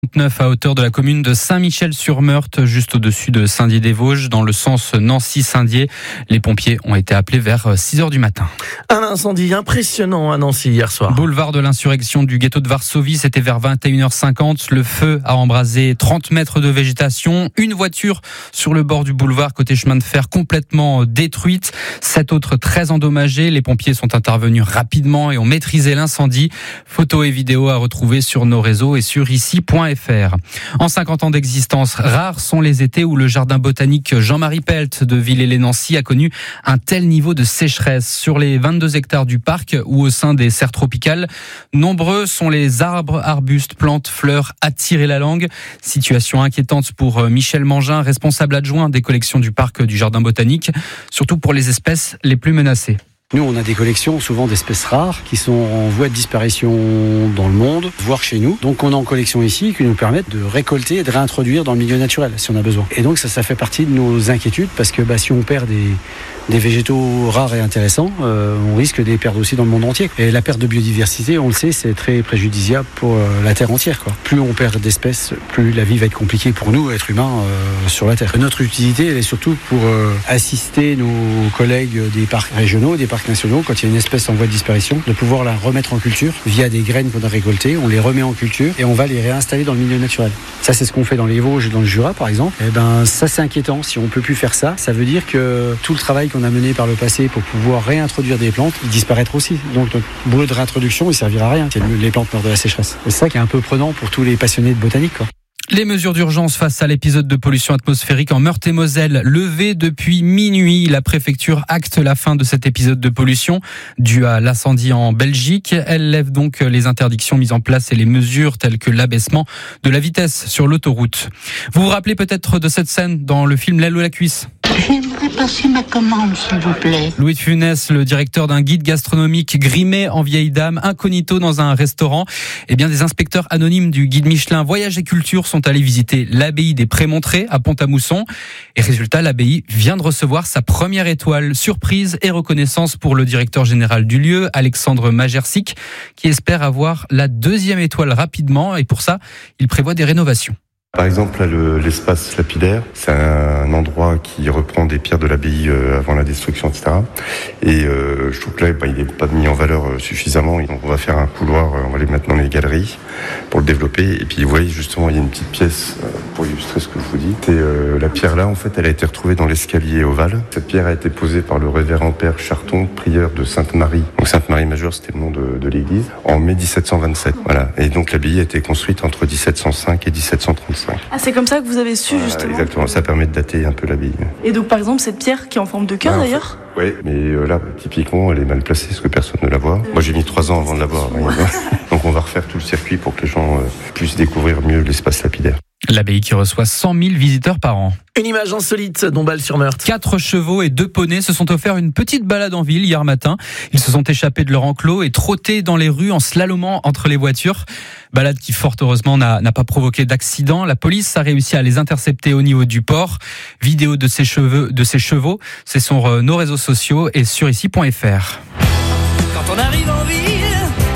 A39 à hauteur de la commune de Saint-Michel-sur-Meurthe, juste au-dessus de Saint-Dié-des-Vosges, dans le sens Nancy-Saint-Dié. Les pompiers ont été appelés vers 6h du matin. Un incendie impressionnant à Nancy hier soir. Boulevard de l'insurrection du ghetto de Varsovie, c'était vers 21h50. Le feu a embrasé 30 mètres de végétation. Une voiture sur le bord du boulevard, côté chemin de fer, complètement détruite. 7 autres très endommagées. Les pompiers sont intervenus rapidement et ont maîtrisé l'incendie. Photos et vidéos à retrouver sur nos réseaux et sur ici.fr. En 50 ans d'existence, rares sont les étés où le jardin botanique Jean-Marie Pelt de Villers-lès-Nancy a connu un tel niveau de sécheresse. Sur les 22 hectares du parc ou au sein des serres tropicales, nombreux sont les arbres, arbustes, plantes, fleurs à tirer la langue. Situation inquiétante pour Michel Mangin, responsable adjoint des collections du parc du jardin botanique, surtout pour les espèces les plus menacées. Nous, on a des collections souvent d'espèces rares qui sont en voie de disparition dans le monde, voire chez nous. Donc on a en collection ici qui nous permettent de récolter et de réintroduire dans le milieu naturel si on a besoin. Et donc ça fait partie de nos inquiétudes parce que si on perd des végétaux rares et intéressants, on risque de les perdre aussi dans le monde entier. Et la perte de biodiversité, on le sait, c'est très préjudiciable pour la Terre entière. Plus on perd d'espèces, plus la vie va être compliquée pour nous, êtres humains, sur la Terre. Notre utilité, elle est surtout pour assister nos collègues des parcs régionaux, des parcs nationaux, quand il y a une espèce en voie de disparition, de pouvoir la remettre en culture via des graines qu'on a récoltées, on les remet en culture et on va les réinstaller dans le milieu naturel. Ça, c'est ce qu'on fait dans les Vosges et dans le Jura, par exemple. Ça, c'est inquiétant. Si on peut plus faire ça, ça veut dire que tout le travail qu'on a mené par le passé pour pouvoir réintroduire des plantes, il disparaîtra aussi. Donc notre boulot de réintroduction, il servira à rien. Les plantes meurent de la sécheresse. C'est ça qui est un peu prenant pour tous les passionnés de botanique, quoi. Les mesures d'urgence face à l'épisode de pollution atmosphérique en Meurthe-et-Moselle levées depuis minuit. La préfecture acte la fin de cet épisode de pollution dû à l'incendie en Belgique. Elle lève donc les interdictions mises en place et les mesures telles que l'abaissement de la vitesse sur l'autoroute. Vous vous rappelez peut-être de cette scène dans le film L'aile ou la cuisse ? J'aimerais passer ma commande, s'il vous plaît. Louis de Funès, le directeur d'un guide gastronomique grimé en vieille dame, incognito dans un restaurant. Des inspecteurs anonymes du guide Michelin Voyage et Culture sont allés visiter l'abbaye des Prémontrés à Pont-à-Mousson. Et résultat, l'abbaye vient de recevoir sa première étoile. Surprise et reconnaissance pour le directeur général du lieu, Alexandre Majersic, qui espère avoir la deuxième étoile rapidement. Et pour ça, il prévoit des rénovations. Par exemple, là, l'espace lapidaire, c'est un endroit qui reprend des pierres de l'abbaye avant la destruction, etc. Et je trouve que là, il n'est pas mis en valeur suffisamment. Et donc, on va faire un couloir, on va les mettre dans les galeries pour le développer. Et puis, vous voyez, justement, il y a une petite pièce pour illustrer ce que je vous dis. La pierre là, en fait, elle a été retrouvée dans l'escalier ovale. Cette pierre a été posée par le révérend père Charton, prieur de Sainte-Marie. Donc, Sainte-Marie Majeure, c'était le nom de l'église, en mai 1727. Voilà. Et donc, l'abbaye a été construite entre 1705 et 1735. Ah, c'est comme ça que vous avez su, justement. Exactement, ça permet de dater un peu l'abbaye. Et donc, par exemple, cette pierre qui est en forme de cœur, d'ailleurs ? Oui, mais là, typiquement, elle est mal placée parce que personne ne la voit. Moi, j'ai mis 3 ans avant de la voir. Donc, on va refaire tout le circuit pour que les gens puissent découvrir mieux l'espace lapidaire. L'abbaye qui reçoit 100 000 visiteurs par an. Une image insolite d'Ombal-sur-Meurthe. 4 chevaux et 2 poneys se sont offerts une petite balade en ville hier matin. Ils se sont échappés de leur enclos et trottés dans les rues en slalomant entre les voitures. Balade qui, fort heureusement, n'a pas provoqué d'accident. La police a réussi à les intercepter au niveau du port. Vidéo de ces chevaux, c'est sur nos réseaux sociaux et sur ici.fr. Quand on arrive en ville,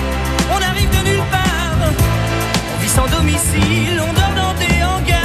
on arrive de nulle part. On vit sans domicile, on dort dans des hangars.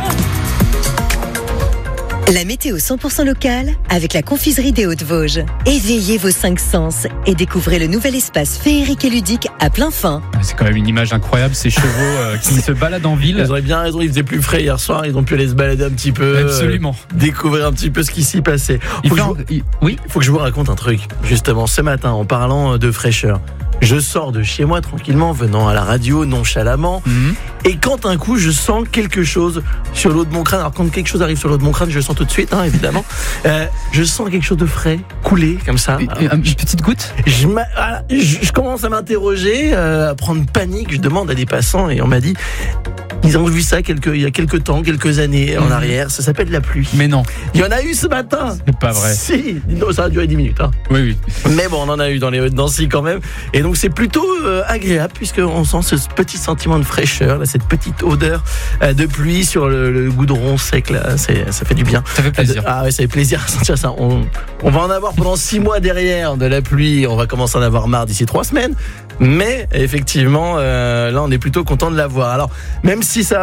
La météo 100% locale avec la confiserie des Hauts-de-Vosges. Éveillez vos 5 sens et découvrez le nouvel espace féerique et ludique à plein fin. C'est quand même une image incroyable, ces chevaux qui se baladent en ville. Ils auraient bien raison, il faisait plus frais hier soir, ils ont pu aller se balader un petit peu. Absolument. Découvrir un petit peu ce qui s'y passait. Oui. Faut que je vous raconte un truc, justement, ce matin, en parlant de fraîcheur. Je sors de chez moi tranquillement, venant à la radio, nonchalamment. Et quand un coup, je sens quelque chose sur le haut de mon crâne. Alors quand quelque chose arrive sur le haut de mon crâne, je le sens tout de suite, évidemment. Je sens quelque chose de frais, couler, comme ça. Une petite goutte. Je commence à m'interroger, à prendre panique. Je demande à des passants et on m'a dit... Ils ont vu ça il y a quelques années en arrière. Ça s'appelle la pluie. Mais non. Il y en a eu ce matin. C'est pas vrai. Si. Non, ça a duré 10 minutes. Oui. Mais bon, on en a eu dans les Hauts-de-Nancy quand même. Et donc, c'est plutôt agréable puisqu'on sent ce petit sentiment de fraîcheur, là, cette petite odeur de pluie sur le goudron sec. Là, ça fait du bien. Ça fait plaisir. Ah ouais, ça fait plaisir à sentir ça. On va en avoir pendant 6 mois derrière de la pluie. On va commencer à en avoir marre d'ici 3 semaines. Mais effectivement, là, on est plutôt content de l'avoir. Alors, même si ça